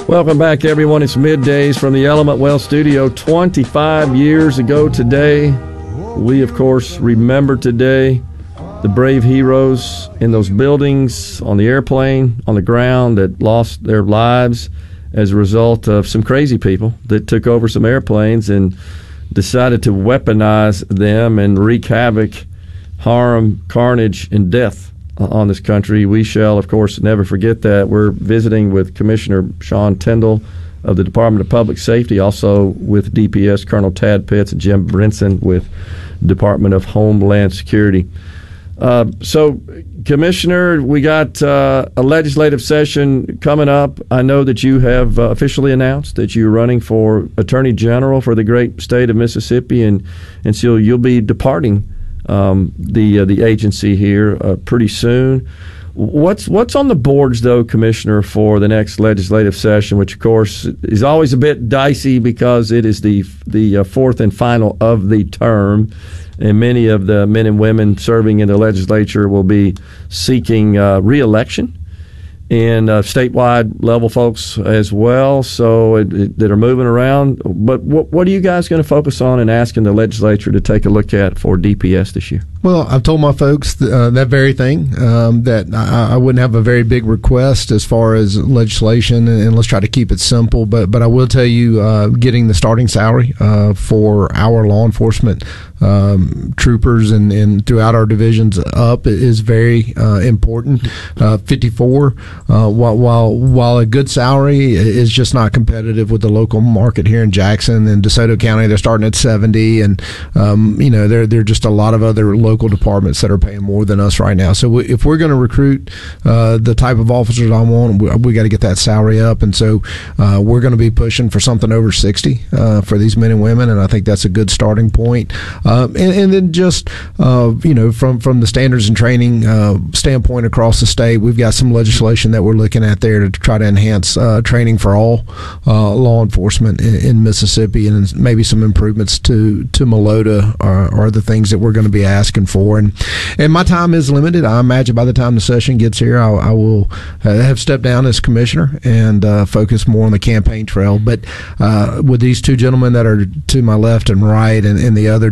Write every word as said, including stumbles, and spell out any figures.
Welcome back, everyone. It's Middays from the Element Wealth Studio. twenty-five years ago today, we, of course, remember today the brave heroes in those buildings, on the airplane, on the ground, that lost their lives as a result of some crazy people that took over some airplanes and decided to weaponize them and wreak havoc, harm, carnage, and death on this country. We shall, of course, never forget that. We're visiting with Commissioner Sean Tindell of the Department of Public Safety, also with D P S Colonel Tad Pitts and Jim Brinson with Department of Homeland Security. Uh, so, Commissioner, we got uh, a legislative session coming up. I know that you have uh, officially announced that you're running for Attorney General for the great state of Mississippi, and, and so you'll be departing um, the uh, the agency here uh, pretty soon. What's what's on the boards, though, Commissioner, for the next legislative session, which, of course, is always a bit dicey because it is the the uh, fourth and final of the term, and many of the men and women serving in the legislature will be seeking uh, re-election, and uh, statewide level folks as well, so it, it, that are moving around. But what, what are you guys going to focus on and asking the legislature to take a look at for D P S this year? Well, I've told my folks th- uh, that very thing, um, that I, I wouldn't have a very big request as far as legislation, and, and let's try to keep it simple. But but I will tell you, uh, getting the starting salary uh, for our law enforcement um, troopers and, and throughout our divisions up is very uh, important. Uh, fifty-four, uh, while, while while a good salary is just not competitive with the local market here in Jackson and DeSoto County, they're starting at seventy, and um, you know there there are just a lot of other local departments that are paying more than us right now. So we, if we're going to recruit uh, the type of officers I want, we, we got to get that salary up. And so uh, we're going to be pushing for something over sixty uh, for these men and women, and I think that's a good starting point. Uh, and, and then just uh, you know from from the standards and training uh, standpoint across the state, we've got some legislation that we're looking at there to try to enhance uh, training for all uh, law enforcement in, in Mississippi, and maybe some improvements to to Malota are, are the things that we're going to be asking for. And and my time is limited. I imagine by the time the session gets here, I, I will uh, have stepped down as commissioner and uh, focus more on the campaign trail. But uh, with these two gentlemen that are to my left and right, and, and the other